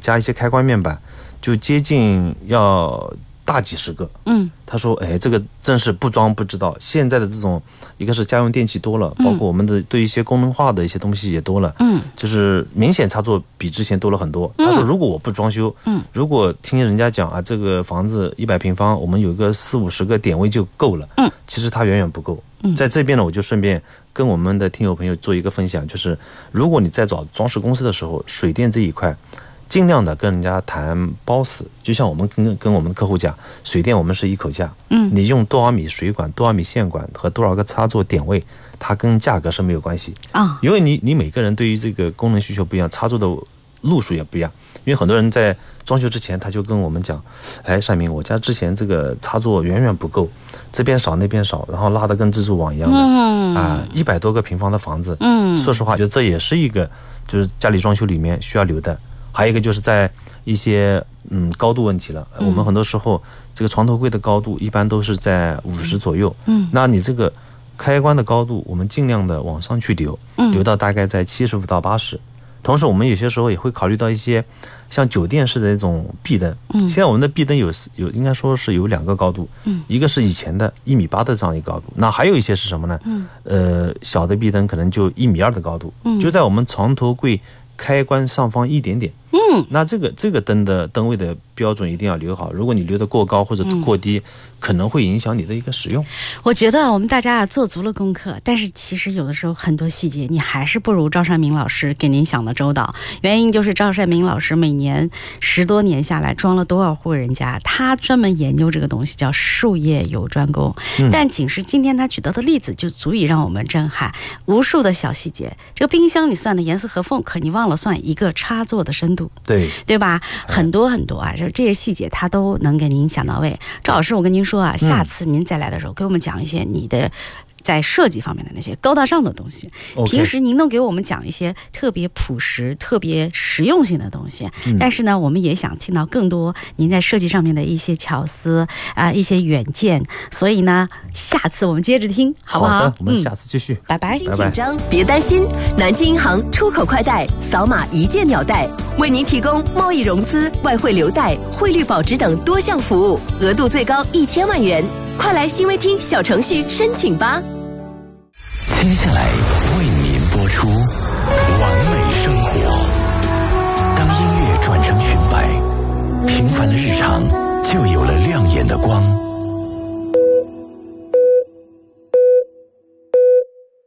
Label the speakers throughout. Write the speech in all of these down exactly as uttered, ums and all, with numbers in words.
Speaker 1: 加一些开关面板，就接近要大几十个。嗯，他说，哎，这个真是不装不知道。现在的这种，一个是家用电器多了，包括我们的对一些功能化的一些东西也多了。嗯，就是明显插座比之前多了很多。他说，如果我不装修，嗯，如果听人家讲啊，这个房子一百平方，我们有个四五十个点位就够了。嗯，其实它远远不够。嗯，在这边呢，我就顺便跟我们的听友朋友做一个分享，就是如果你在找装饰公司的时候，水电这一块，尽量的跟人家谈包死，就像我们跟跟我们的客户讲，水电我们是一口价，嗯，你用多少米水管、多少米线管和多少个插座点位，它跟价格是没有关系啊，因为你你每个人对于这个功能需求不一样，插座的路数也不一样。因为很多人在装修之前他就跟我们讲，哎，单明，我家之前这个插座远远不够，这边少那边少，然后拉得跟蜘蛛网一样的，嗯啊，一百多个平方的房子，嗯，说实话，觉得这也是一个就是家里装修里面需要留的。还有一个就是在一些嗯高度问题了，我们很多时候这个床头柜的高度一般都是在五十左右，嗯，那你这个开关的高度我们尽量的往上去留，留到大概在七十五到八十。同时我们有些时候也会考虑到一些像酒店式的那种壁灯，嗯，现在我们的壁灯有有应该说是有两个高度，嗯，一个是以前的一米八的这样一个高度，那还有一些是什么呢？嗯，呃，小的壁灯可能就一米二的高度，嗯，就在我们床头柜开关上方一点点，嗯，那这个这个灯的灯位的标准一定要留好，如果你留得过高或者过低，嗯，可能会影响你的一个使用。
Speaker 2: 我觉得我们大家做足了功课，但是其实有的时候很多细节你还是不如赵善明老师给您想的周到。原因就是赵善明老师每年十多年下来装了多少户人家，他专门研究这个东西叫术业有专攻，嗯，但仅是今天他举到的例子就足以让我们震撼。无数的小细节，这个冰箱你算的严丝合缝，可你忘了算一个插座的深度，
Speaker 1: 对
Speaker 2: 对吧？很多很多啊，就这些细节他都能给您想到位。赵老师，我跟您说啊，下次您再来的时候，给我们讲一些你的在设计方面的那些高大上的东西。Okay. 平时您都给我们讲一些特别朴实、特别实用性的东西，嗯，但是呢，我们也想听到更多您在设计上面的一些巧思啊，呃，一些远见。所以呢，下次我们接着听，好不好？
Speaker 1: 好的，我们下次继续。
Speaker 2: 拜拜。
Speaker 3: 紧张别担心，南京银行出口快贷，扫码一键秒贷，为您提供贸易融资、外汇留贷、汇率保值等多项服务，额度最高一千万元。快来新微听小程序申请吧。
Speaker 4: 接下来为您播出完美生活。当音乐转成裙摆，平凡的日常就有了亮眼的光。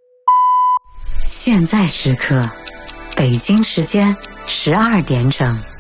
Speaker 5: 现在时刻，北京时间十二点整。